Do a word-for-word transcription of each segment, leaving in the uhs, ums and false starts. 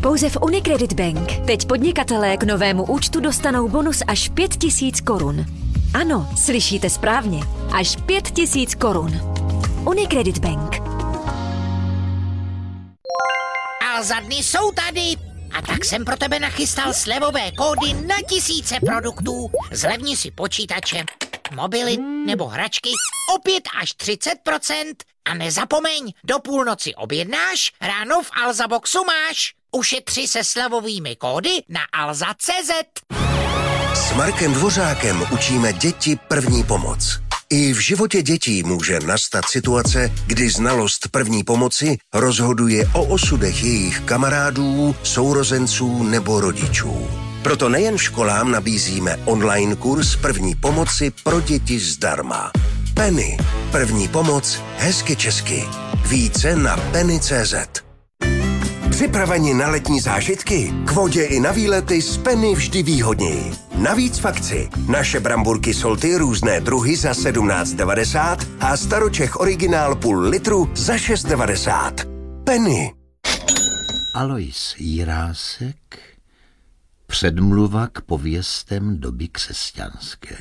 Pouze v Unicredit Bank teď podnikatelé k novému účtu dostanou bonus až pět tisíc korun. Ano, slyšíte správně. Až pět tisíc korun. Unicredit Bank. Alza dny jsou tady. A tak jsem pro tebe nachystal slevové kódy na tisíce produktů. Zlevni si počítače, mobily nebo hračky o pět až třicet procent. A nezapomeň, do půlnoci objednáš, ráno v Alza Boxu máš. Ušetři se slevovými kódy na alza tečka cé zet. S Markem Dvořákem učíme děti první pomoc. I v životě dětí může nastat situace, kdy znalost první pomoci rozhoduje o osudech jejich kamarádů, sourozenců nebo rodičů. Proto nejen školám nabízíme online kurz první pomoci pro děti zdarma. Penny. První pomoc hezky česky. Více na penny tečka cé zet. Připraveni na letní zážitky? K vodě i na výlety z Penny vždy výhodněji. Navíc v akci. Naše bramburky Solty různé druhy za sedmnáct devadesát a Staročech originál půl litru za šest devadesát. Penny. Alois Jirásek. Předmluva k pověstem doby křesťanské.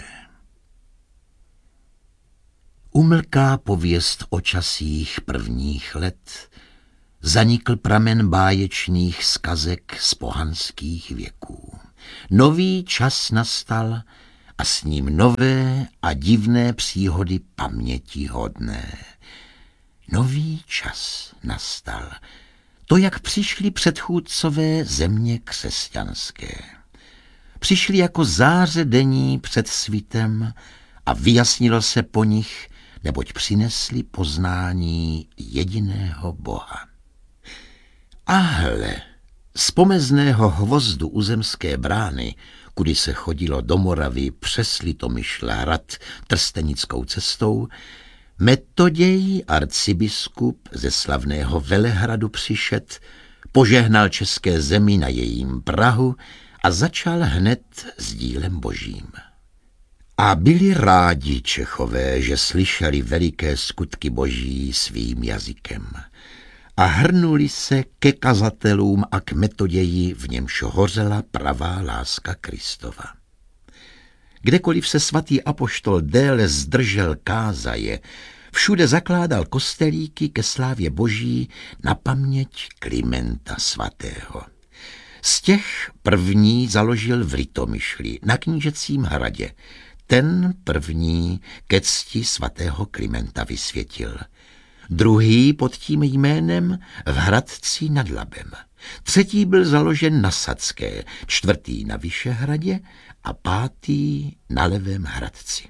Umlká pověst o časích prvních let, zanikl pramen báječných skazek z pohanských věků. Nový čas nastal a s ním nové a divné příhody pamětihodné. Nový čas nastal. To, jak přišli předchůdcové země křesťanské. Přišli jako záře denní před svitem a vyjasnilo se po nich, neboť přinesli poznání jediného Boha. A hle, z pomezného hvozdu u zemské brány, kudy se chodilo do Moravy přes Litomyšl hrad trstenickou cestou, Metoděj arcibiskup ze slavného Velehradu přišet, požehnal české zemi na jejím prahu a začal hned s dílem božím. A byli rádi Čechové, že slyšeli veliké skutky boží svým jazykem. A hrnuli se ke kazatelům a k Metoději, v němž hořela pravá láska Kristova. Kdekoliv se svatý apoštol déle zdržel kázaje, všude zakládal kostelíky ke slávě boží na paměť Klimenta svatého. Z těch první založil v Litomyšli na Knížecím hradě. Ten první ke cti svatého Klimenta vysvětil. Druhý pod tím jménem v Hradci nad Labem. Třetí byl založen na Sadské, čtvrtý na Vyšehradě a pátý na Levém Hradci.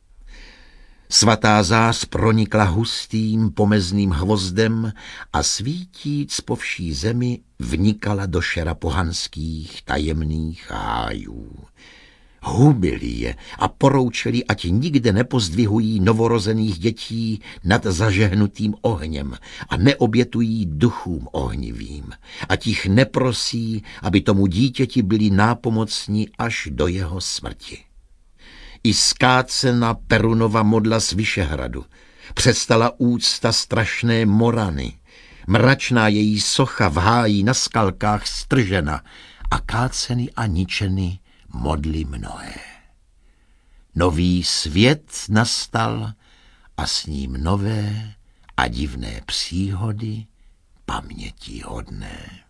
Svatá zář pronikla hustým pomezným hvozdem a svítíc po vší zemi vnikala do šera pohanských tajemných hájů. Hubili je a poroučili, ať nikde nepozdvihují novorozených dětí nad zažehnutým ohněm a neobětují duchům ohnivým. Ať jich neprosí, aby tomu dítěti byli nápomocní až do jeho smrti. I skácena Perunova modla z Vyšehradu. Přestala úcta strašné Morany. Mračná její socha v háji na skalkách stržena a káceny a ničeny modly mnohé. Nový svět nastal a s ním nové a divné příhody pamětihodné.